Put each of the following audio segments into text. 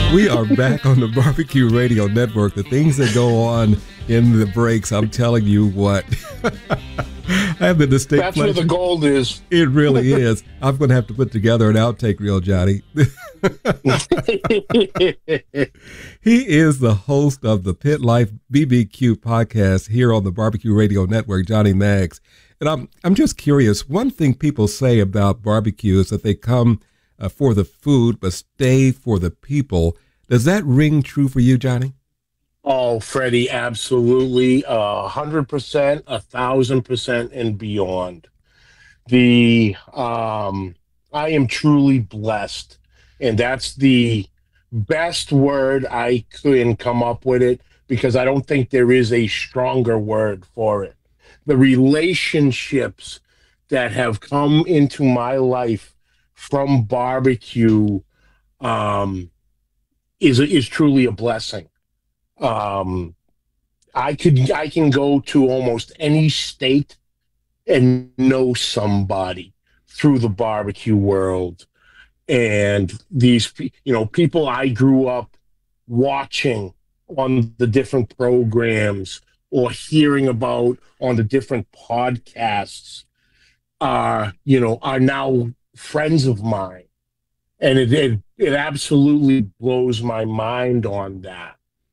We are back on the Barbecue Radio Network. The things that go on in the breaks, I'm telling you what. I have the distinct That's pleasure. where the gold is. It really is. I'm going to have to put together an outtake reel, Johnny. He is the host of the Pit Life BBQ podcast here on the Barbecue Radio Network, Johnny Maggs. And I'm just curious. One thing people say about barbecue is that they come for the food, but stay for the people. Does that ring true for you, Johnny? Oh, Freddie, absolutely. 100%, 1,000%, and beyond. I am truly blessed, and that's the best word I can come up with it, because I don't think there is a stronger word for it. The relationships that have come into my life from barbecue is truly a blessing. I can go to almost any state and know somebody through the barbecue world, and these people I grew up watching on the different programs or hearing about on the different podcasts are now friends of mine, and it absolutely blows my mind on that.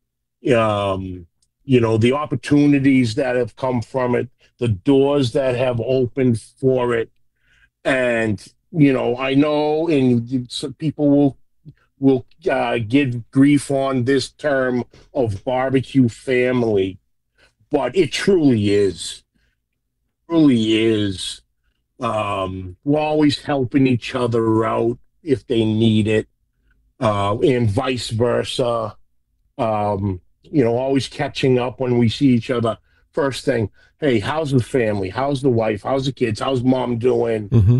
The opportunities that have come from it, the doors that have opened for it. And, I know, and some people will give grief on this term of barbecue family, but it truly is. Truly is. We're always helping each other out if they need it, and vice versa. Always catching up when we see each other. First thing, hey, how's the family? How's the wife? How's the kids? How's mom doing? Mm-hmm.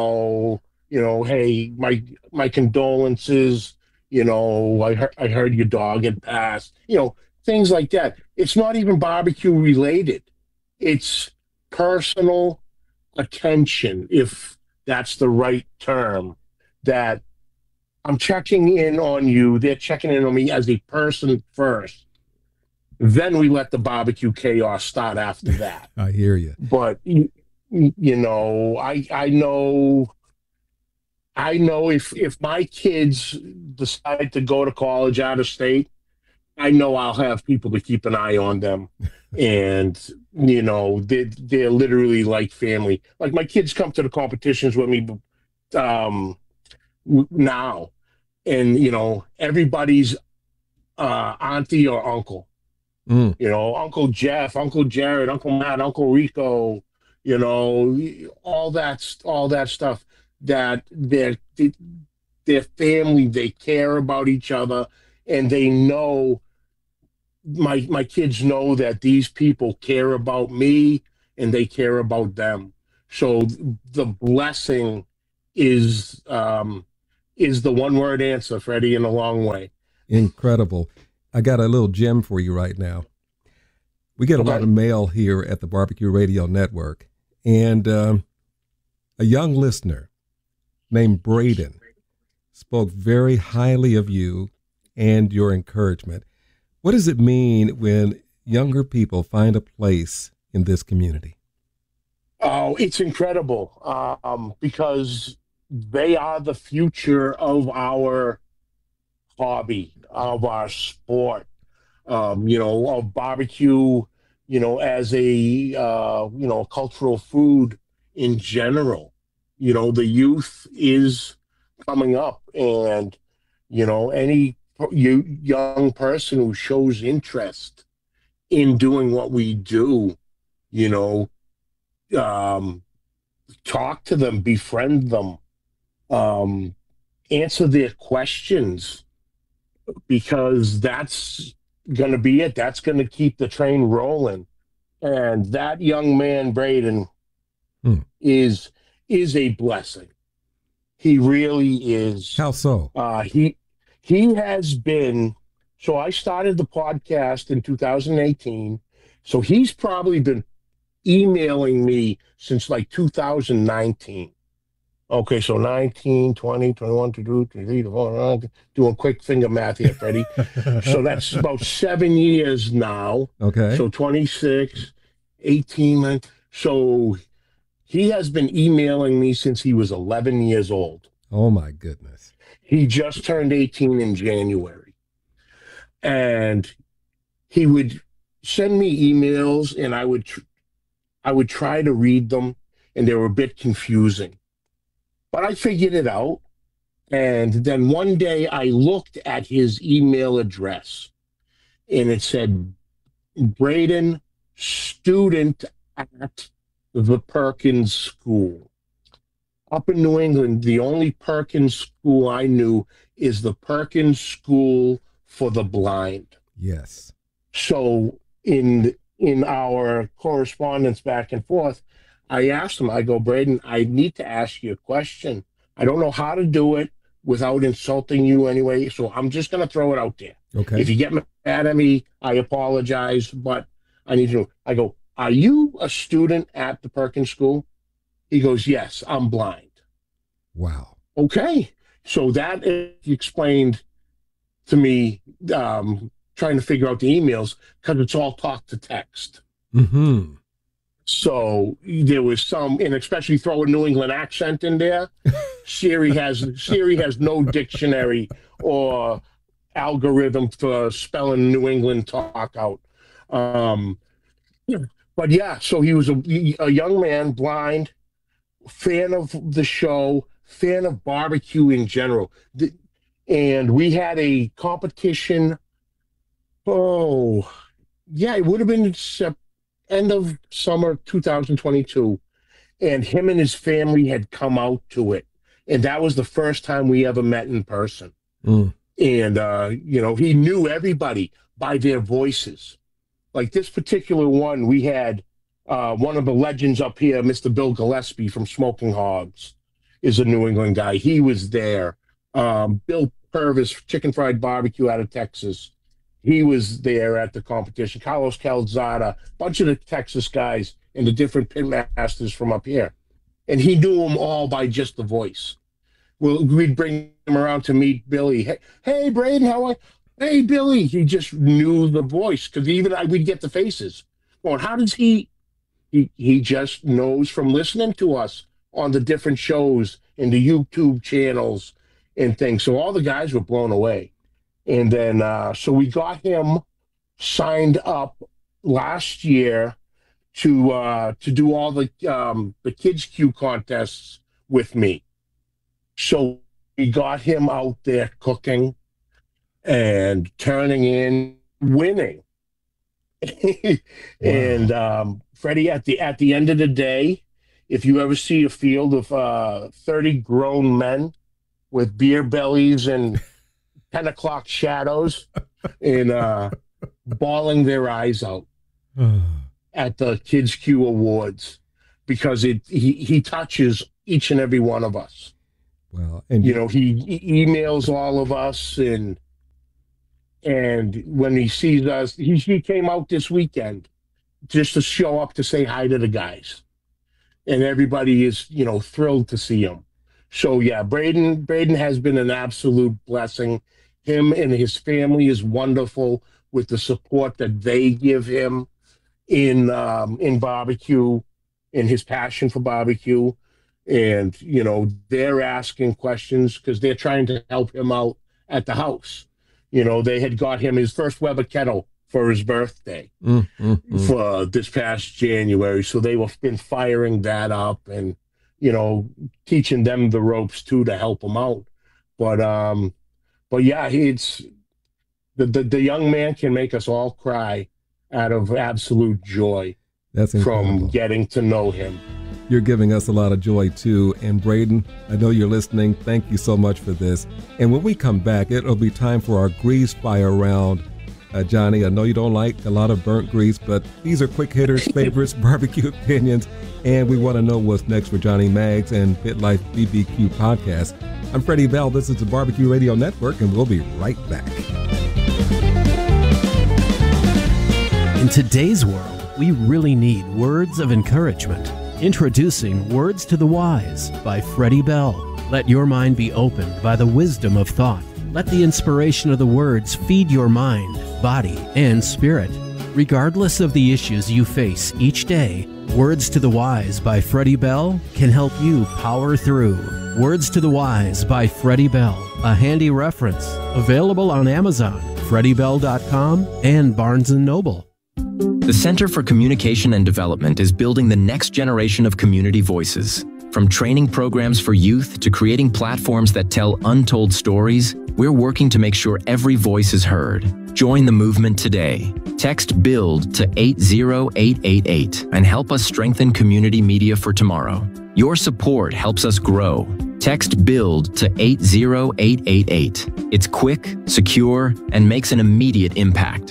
Hey, my condolences. I heard your dog had passed. Things like that. It's not even barbecue related. It's personal attention, if that's the right term, that I'm checking in on you. They're checking in on me as a person first. Then we let the barbecue chaos start after that. I hear you. But, I know if my kids decide to go to college out of state, I know I'll have people to keep an eye on them. And, they're literally like family. Like, my kids come to the competitions with me now. And, everybody's auntie or uncle. Uncle Jeff, Uncle Jared, Uncle Matt, Uncle Rico, all that stuff, that their family, they care about each other, and they know, my kids know that these people care about me and they care about them. So the blessing is the one word answer, Freddie, in a long way. Incredible. I got a little gem for you right now. We get a lot of mail here at the Barbecue Radio Network, and a young listener named Braden spoke very highly of you and your encouragement. What does it mean when younger people find a place in this community? Oh, it's incredible, because they are the future of our hobby, of our sport, of barbecue, as a, cultural food in general. The youth is coming up, and, any young person who shows interest in doing what we do, talk to them, befriend them, answer their questions, because that's going to be it. That's going to keep the train rolling. And that young man, Braden, is a blessing. He really is. How so? He has been. So I started the podcast in 2018. So he's probably been emailing me since like 2019. Okay, so 19, 20, 21, 22, 23, 24, doing quick finger math here, Freddie. So that's about 7 years now. Okay. So 26, 18. So he has been emailing me since he was 11 years old. Oh, my goodness. He just turned 18 in January. And he would send me emails, and I would try to read them, and they were a bit confusing. But I figured it out. And then one day I looked at his email address, and it said, Braden, student at the Perkins School. Up in New England, the only Perkins school I knew is the Perkins School for the Blind. Yes. So in our correspondence back and forth, I asked him, I go, Braden, I need to ask you a question. I don't know how to do it without insulting you anyway, so I'm just going to throw it out there. Okay. If you get mad at me, I apologize, but I need to know. I go, are you a student at the Perkins School? He goes, yes, I'm blind. Wow. Okay. So that explained to me trying to figure out the emails, because it's all talk to text. Mm-hmm. So there was some, and especially throw a New England accent in there. Siri has no dictionary or algorithm for spelling New England talk out. But yeah, so he was a young man, blind, fan of the show, fan of barbecue in general. And we had a competition. Oh, yeah, it would have been end of summer 2022. And him and his family had come out to it. And that was the first time we ever met in person. Mm. And, he knew everybody by their voices. Like this particular one, we had one of the legends up here, Mr. Bill Gillespie from Smoking Hogs, is a New England guy. He was there. Bill Purvis, Chicken Fried Barbecue out of Texas. He was there at the competition. Carlos Calzada, a bunch of the Texas guys and the different pit masters from up here. And he knew them all by just the voice. Well, we'd bring him around to meet Billy. Hey, Braden, how are you? Hey, Billy. He just knew the voice, because we'd get the faces. Well, how does he just knows from listening to us on the different shows and the YouTube channels and things. So all the guys were blown away. And then, so we got him signed up last year to do all the Kids Q contests with me. So we got him out there cooking and turning in, winning. And Freddie, at the end of the day, if you ever see a field of 30 grown men with beer bellies and 10 o'clock shadows and bawling their eyes out at the Kids Q Awards, because he touches each and every one of us. Wow. And he emails all of us, and when he sees us, he came out this weekend just to show up to say hi to the guys, and everybody is thrilled to see him. So yeah, Braden has been an absolute blessing. Him and his family is wonderful with the support that they give him in barbecue, in his passion for barbecue. And, they're asking questions because they're trying to help him out at the house. They had got him his first Weber kettle for his birthday for this past January. So they were been firing that up and, teaching them the ropes too to help him out. But yeah, it's the young man can make us all cry out of absolute joy. That's incredible. From getting to know him. You're giving us a lot of joy too. And Braden, I know you're listening. Thank you so much for this. And when we come back, it'll be time for our grease fire round. Johnny, I know you don't like a lot of burnt grease, but these are quick hitters, favorites, barbecue opinions, and we want to know what's next for Johnny Maggs and Pit Life BBQ podcast. I'm Freddie Bell. This is the Barbecue Radio Network, and we'll be right back. In today's world, we really need words of encouragement. Introducing Words to the Wise by Freddie Bell. Let your mind be opened by the wisdom of thought. Let the inspiration of the words feed your mind, body, and spirit. Regardless of the issues you face each day, Words to the Wise by Freddie Bell can help you power through. Words to the Wise by Freddie Bell, a handy reference. Available on Amazon, FreddieBell.com, and Barnes & Noble. The Center for Communication and Development is building the next generation of community voices. From training programs for youth to creating platforms that tell untold stories, we're working to make sure every voice is heard. Join the movement today. Text BUILD to 80888 and help us strengthen community media for tomorrow. Your support helps us grow. Text BUILD to 80888. It's quick, secure, and makes an immediate impact.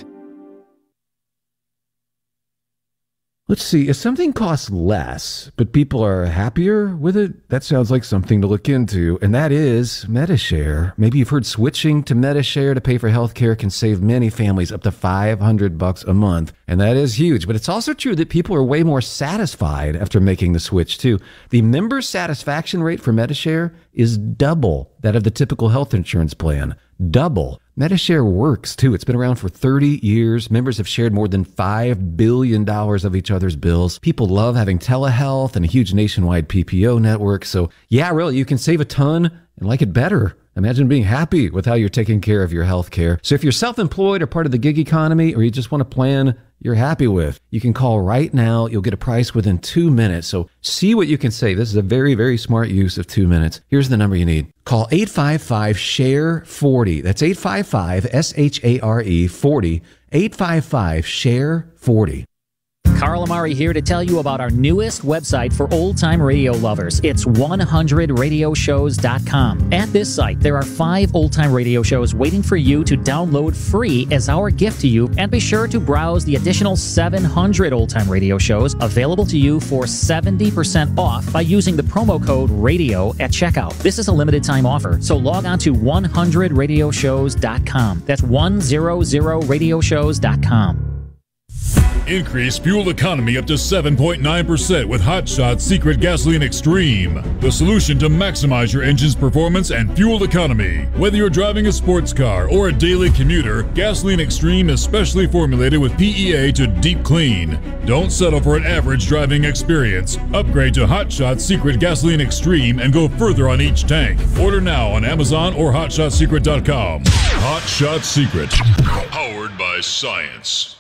Let's see, if something costs less, but people are happier with it, that sounds like something to look into, and that is Medi-Share. Maybe you've heard switching to Medi-Share to pay for healthcare can save many families up to $500 a month, and that is huge. But it's also true that people are way more satisfied after making the switch, too. The member satisfaction rate for Medi-Share is double that of the typical health insurance plan. Double. Medi-Share works, too. It's been around for 30 years. Members have shared more than $5 billion of each other's bills. People love having telehealth and a huge nationwide PPO network. So, yeah, really, you can save a ton and like it better. Imagine being happy with how you're taking care of your health care. So if you're self-employed or part of the gig economy, or you just want a plan you're happy with, you can call right now. You'll get a price within 2 minutes. So see what you can save. This is a very, very smart use of 2 minutes. Here's the number you need. Call 855-SHARE-40. That's 855-SHARE-40. 855-SHARE-40. Carl Amari here to tell you about our newest website for old-time radio lovers. It's 100radioshows.com. At this site, there are 5 old-time radio shows waiting for you to download free as our gift to you, and be sure to browse the additional 700 old-time radio shows available to you for 70% off by using the promo code RADIO at checkout. This is a limited-time offer, so log on to 100radioshows.com. That's 100radioshows.com. Increase fuel economy up to 7.9% with Hot Shot Secret Gasoline Extreme, the solution to maximize your engine's performance and fuel economy. Whether you're driving a sports car or a daily commuter, Gasoline Extreme is specially formulated with PEA to deep clean. Don't settle for an average driving experience. Upgrade to Hot Shot Secret Gasoline Extreme and go further on each tank. Order now on Amazon or HotShotSecret.com. Hot Shot Secret, powered by science.